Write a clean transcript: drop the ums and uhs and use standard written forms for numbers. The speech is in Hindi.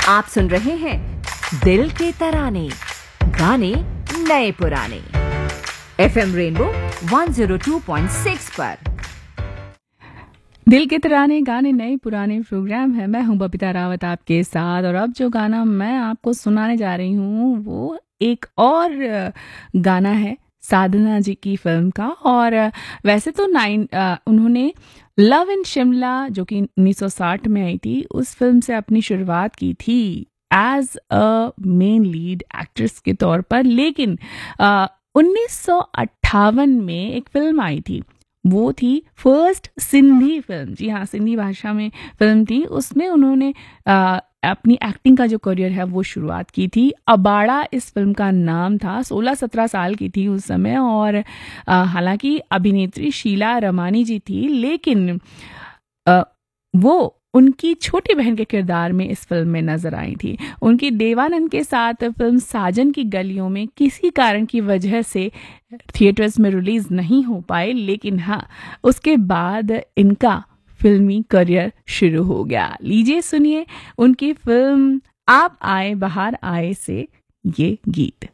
आप सुन रहे हैं दिल के तराने, गाने नए पुराने, FM रेनबो 102.6 पर। दिल के तराने गाने नए पुराने प्रोग्राम है। मैं हूं बबीता रावत आपके साथ, और अब जो गाना मैं आपको सुनाने जा रही हूं वो एक और गाना है साधना जी की फिल्म का। और वैसे तो उन्होंने लव इन शिमला जो कि 1960 में आई थी, उस फिल्म से अपनी शुरुआत की थी as a main lead actress के तौर पर। लेकिन 1958 में एक फिल्म आई थी, वो थी फर्स्ट सिंधी फिल्म। जी हाँ, सिंधी भाषा में फिल्म थी। उसमें उन्होंने अपनी एक्टिंग का जो करियर है वो शुरुआत की थी। अबाड़ा इस फिल्म का नाम था। 16-17 साल की थी उस समय, और हालांकि अभिनेत्री शीला रमानी जी थी, लेकिन वो उनकी छोटी बहन के किरदार में इस फिल्म में नजर आई थी। उनकी देवानंद के साथ फिल्म साजन की गलियों में किसी कारण की वजह से थिएटर्स में रिलीज नहीं हो पाए, लेकिन हाँ, उसके बाद इनका फिल्मी करियर शुरू हो गया। लीजिए सुनिए उनकी फिल्म आप आए बहार आए से ये गीत।